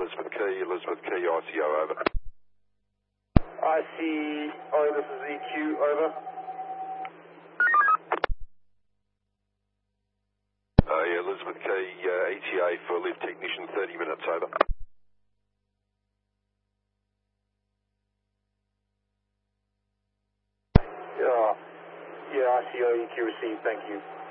Elizabeth Key, ICO, over. ICO, this is EQ, over. Yeah, Elizabeth Key, ETA for lift technician, 30 minutes, over. Yeah, ICO, EQ received, thank you.